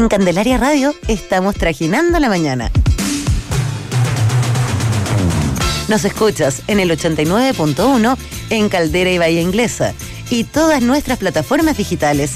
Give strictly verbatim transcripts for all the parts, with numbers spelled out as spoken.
Candelaria Radio estamos trajinando la mañana. Nos escuchas en el ochenta y nueve punto uno en Caldera y Bahía Inglesa y todas nuestras plataformas digitales.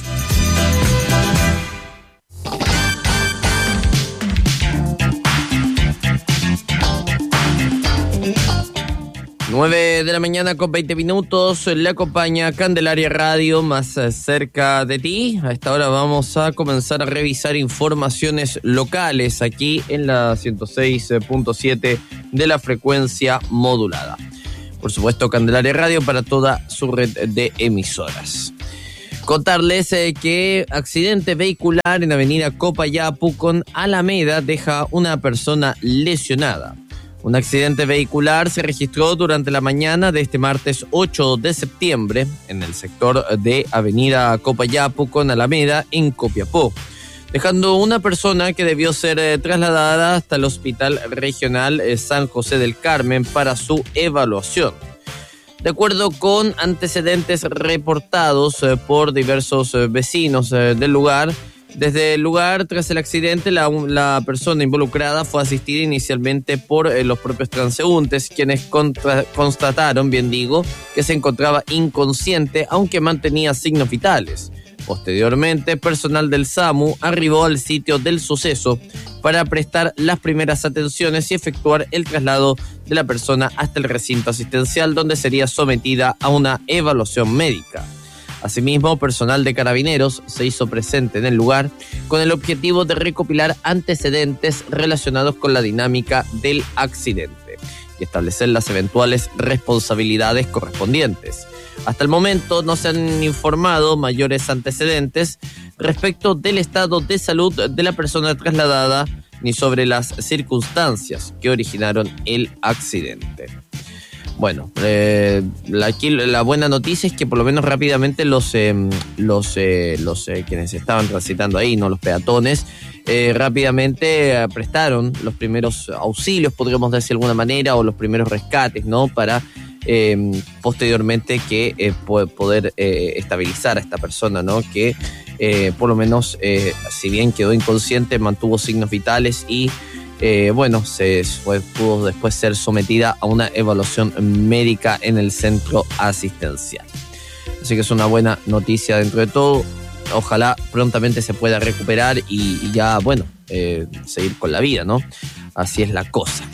nueve de la mañana con veinte minutos, le acompaña Candelaria Radio, más cerca de ti. A esta hora vamos a comenzar a revisar informaciones locales aquí en la ciento seis punto siete de la frecuencia modulada. Por supuesto, Candelaria Radio para toda su red de emisoras. Contarles eh, que accidente vehicular en avenida Copayapu con Alameda deja una persona lesionada. Un accidente vehicular se registró durante la mañana de este martes ocho de septiembre en el sector de avenida Copayapu con Alameda en Copiapó, dejando una persona que debió ser eh, trasladada hasta el Hospital Regional eh, San José del Carmen para su evaluación. De acuerdo con antecedentes reportados eh, por diversos eh, vecinos eh, del lugar, desde el lugar, tras el accidente, la, la persona involucrada fue asistida inicialmente por eh, los propios transeúntes, quienes contra, constataron, bien digo, que se encontraba inconsciente, aunque mantenía signos vitales. Posteriormente, personal del SAMU arribó al sitio del suceso para prestar las primeras atenciones y efectuar el traslado de la persona hasta el recinto asistencial, donde sería sometida a una evaluación médica. Asimismo, personal de Carabineros se hizo presente en el lugar con el objetivo de recopilar antecedentes relacionados con la dinámica del accidente y establecer las eventuales responsabilidades correspondientes. Hasta el momento no se han informado mayores antecedentes respecto del estado de salud de la persona trasladada ni sobre las circunstancias que originaron el accidente. Bueno, eh, la, aquí la buena noticia es que por lo menos rápidamente los eh, los eh, los eh, quienes estaban transitando ahí, no los peatones, eh, rápidamente eh, prestaron los primeros auxilios, podríamos decir de alguna manera, o los primeros rescates, ¿no? Para eh, posteriormente que eh, poder eh, estabilizar a esta persona, ¿no? Que eh, por lo menos, eh, si bien quedó inconsciente, mantuvo signos vitales y Eh, bueno, se fue, pudo después ser sometida a una evaluación médica en el centro asistencial. Así que es una buena noticia dentro de todo. Ojalá prontamente se pueda recuperar y, y ya, bueno, eh, seguir con la vida, ¿no? Así es la cosa.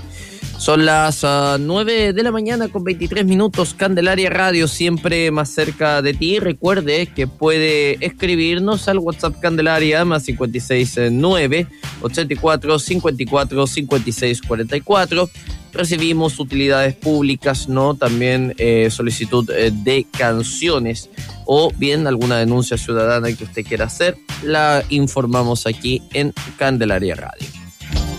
Son las uh, nueve de la mañana con veintitrés minutos. Candelaria Radio, siempre más cerca de ti. Recuerde que puede escribirnos al WhatsApp Candelaria más cincuenta y seis nueve ochenta y cuatro cincuenta y cuatro cincuenta y seis cuarenta y cuatro. Recibimos utilidades públicas, ¿no? También eh, solicitud eh, de canciones o bien alguna denuncia ciudadana que usted quiera hacer. La informamos aquí en Candelaria Radio.